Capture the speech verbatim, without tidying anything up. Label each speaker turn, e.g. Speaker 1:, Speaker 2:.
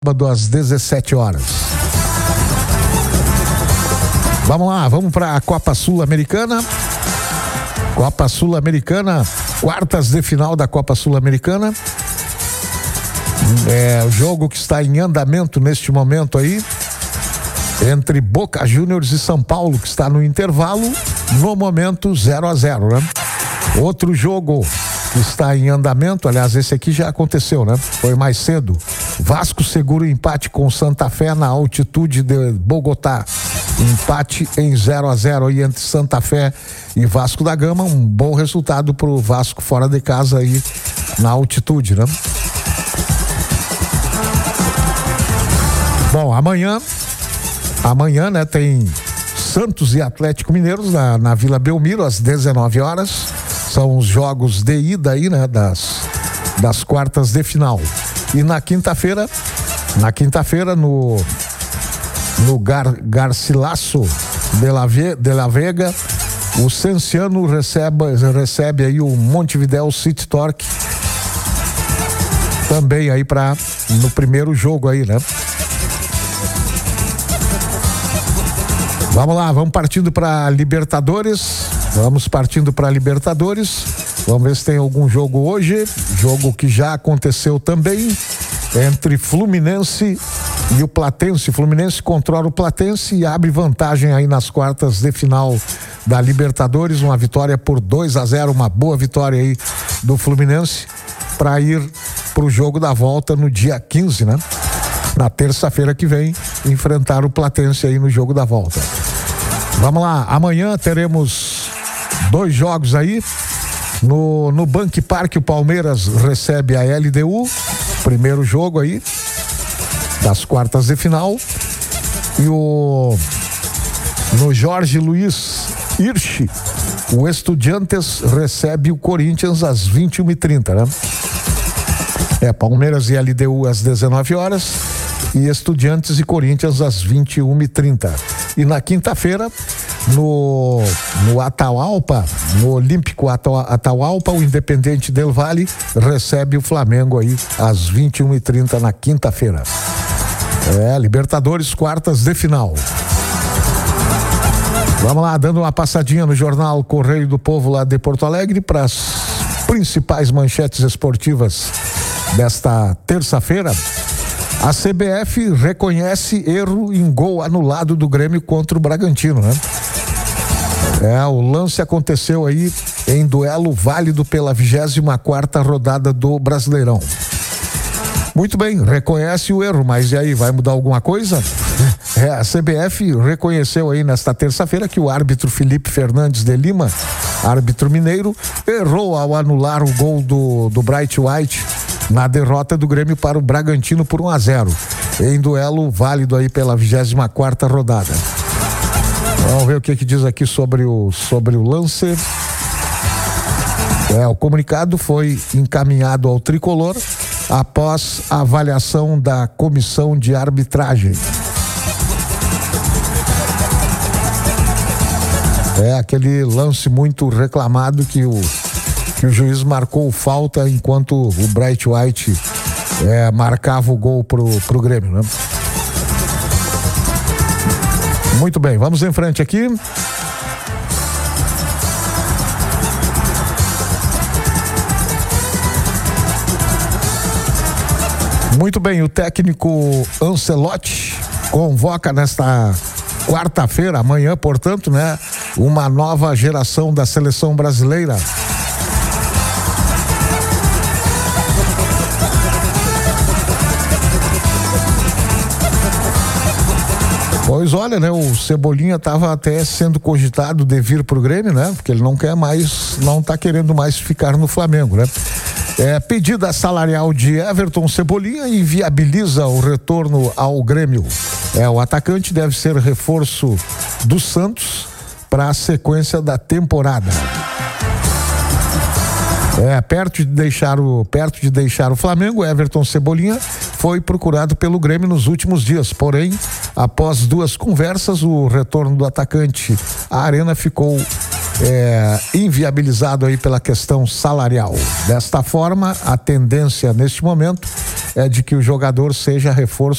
Speaker 1: Sábado às dezessete horas. Vamos lá, vamos para a Copa Sul-Americana. Copa Sul-Americana, quartas de final da Copa Sul-Americana. É o jogo que está em andamento neste momento aí, entre Boca Juniors e São Paulo, que está no intervalo, no momento zero a zero, né? Outro jogo que está em andamento, aliás, esse aqui já aconteceu, né? Foi mais cedo. Vasco segura o empate com Santa Fé na altitude de Bogotá. Empate em zero a zero aí entre Santa Fé e Vasco da Gama. Um bom resultado pro Vasco fora de casa aí na altitude, né? Bom, amanhã, amanhã, né, tem Santos e Atlético Mineiros na, na Vila Belmiro às dezenove horas. São os jogos de ida aí, né, das, das quartas de final. E na quinta-feira, na quinta-feira no no Gar, Garcilaso de la, Ve, de la Vega, o Cenciano recebe, recebe aí o Montevidéu City Torque também aí para no primeiro jogo aí, né? Vamos lá, vamos partindo para Libertadores. Vamos partindo para Libertadores. Vamos ver se tem algum jogo hoje. Jogo que já aconteceu também entre Fluminense e o Platense. Fluminense controla o Platense e abre vantagem aí nas quartas de final da Libertadores. Uma vitória por dois a zero, uma boa vitória aí do Fluminense para ir para o jogo da volta no dia quinze, né? Na terça-feira que vem, enfrentar o Platense aí no jogo da volta. Vamos lá, amanhã teremos dois jogos aí. No, no Banque Parque, o Palmeiras recebe a L D U, primeiro jogo aí das quartas de final. E o no Jorge Luiz Hirsch, o Estudiantes recebe o Corinthians às vinte e uma e trinta, né? É, Palmeiras e L D U às dezenove horas e Estudiantes e Corinthians às vinte e uma e trinta. E na quinta-feira, no, no Atahualpa, no Olímpico Atahualpa, o Independente Del Valle recebe o Flamengo aí às vinte e uma e trinta na quinta-feira. É, Libertadores, quartas de final. Vamos lá, dando uma passadinha no jornal Correio do Povo lá de Porto Alegre para as principais manchetes esportivas desta terça-feira. A C B F reconhece erro em gol anulado do Grêmio contra o Bragantino, né? É, o lance aconteceu aí em duelo válido pela vigésima quarta rodada do Brasileirão. Muito bem, reconhece o erro, mas e aí, vai mudar alguma coisa? É, a C B F reconheceu aí nesta terça-feira que o árbitro Felipe Fernandes de Lima, árbitro mineiro, errou ao anular o gol do, do Bright White na derrota do Grêmio para o Bragantino por um a zero, em duelo válido aí pela vigésima quarta rodada. Vamos ver o que que diz aqui sobre o, sobre o lance. É, o comunicado foi encaminhado ao tricolor após a avaliação da comissão de arbitragem. É aquele lance muito reclamado que o que o juiz marcou falta enquanto o Bright White é, marcava o gol pro, pro Grêmio, né? Muito bem, vamos em frente aqui. Muito bem, o técnico Ancelotti convoca nesta quarta-feira, amanhã, portanto, né, uma nova geração da seleção brasileira. Pois olha, né, o Cebolinha estava até sendo cogitado de vir pro Grêmio, né, porque ele não quer mais, não tá querendo mais ficar no Flamengo, né. É, pedida salarial de Everton Cebolinha inviabiliza o retorno ao Grêmio. É, o atacante deve ser reforço do Santos para a sequência da temporada. É, perto de deixar o, perto de deixar o Flamengo, Everton Cebolinha foi procurado pelo Grêmio nos últimos dias. Porém, após duas conversas, o retorno do atacante à Arena ficou é, inviabilizado aí pela questão salarial. Desta forma, a tendência neste momento é de que o jogador seja reforço